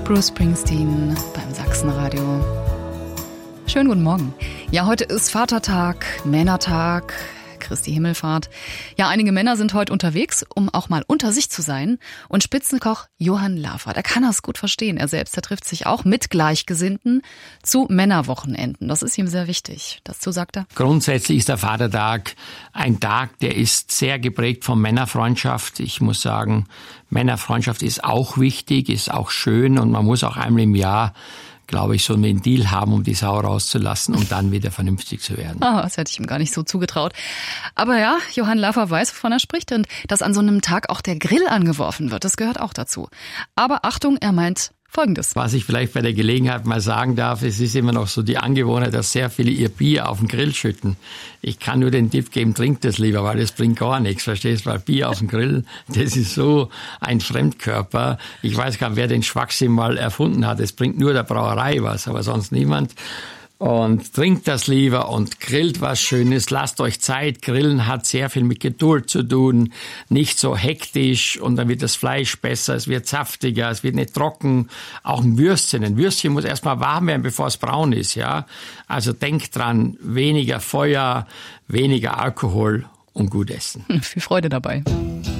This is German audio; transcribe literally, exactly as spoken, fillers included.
Bruce Springsteen beim Sachsenradio. Schönen guten Morgen. Ja, heute ist Vatertag, Männertag, Christi Himmelfahrt. Ja, einige Männer sind heute unterwegs, um auch mal unter sich zu sein. Und Spitzenkoch Johann Lafer, der kann das gut verstehen. Er selbst, der trifft sich auch mit Gleichgesinnten zu Männerwochenenden. Das ist ihm sehr wichtig. Dazu sagt er: Grundsätzlich ist der Vatertag ein Tag, der ist sehr geprägt von Männerfreundschaft. Ich muss sagen, Männerfreundschaft ist auch wichtig, ist auch schön und man muss auch einmal im Jahr, glaube ich, so ein Ventil haben, um die Sau rauszulassen, um dann wieder vernünftig zu werden. Ah, das hätte ich ihm gar nicht so zugetraut. Aber ja, Johann Lafer weiß, wovon er spricht, und dass an so einem Tag auch der Grill angeworfen wird, das gehört auch dazu. Aber Achtung, er meint Folgendes. Was ich vielleicht bei der Gelegenheit mal sagen darf, es ist immer noch so die Angewohnheit, dass sehr viele ihr Bier auf den Grill schütten. Ich kann nur den Tipp geben, trinkt das lieber, weil das bringt gar nichts, verstehst du? Weil Bier auf dem Grill, das ist so ein Fremdkörper. Ich weiß gar nicht, wer den Schwachsinn mal erfunden hat. Es bringt nur der Brauerei was, aber sonst niemand. Und trinkt das lieber und grillt was Schönes, lasst euch Zeit. Grillen hat sehr viel mit Geduld zu tun, nicht so hektisch, und dann wird das Fleisch besser, es wird saftiger, es wird nicht trocken. Auch ein Würstchen, ein Würstchen muss erstmal warm werden, bevor es braun ist, ja. Also denkt dran, weniger Feuer, weniger Alkohol und gut essen. Hm, viel Freude dabei.